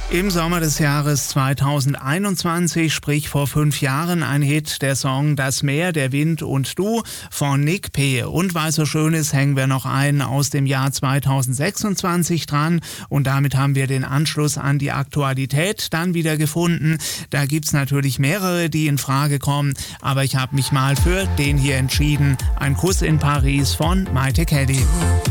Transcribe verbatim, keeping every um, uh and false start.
Im Sommer des Jahres zweitausendeinundzwanzig, sprich vor fünf Jahren, ein Hit, der Song Das Meer, der Wind und du von Nick P. Und weil es so schön ist, hängen wir noch einen aus dem Jahr zweitausendsechsundzwanzig dran und damit haben wir den Anschluss an die Aktualität dann wieder gefunden. Da gibt's natürlich mehrere, die in Frage kommen, aber ich habe mich mal für den hier entschieden. Ein Kuss in Paris von Maite Kelly.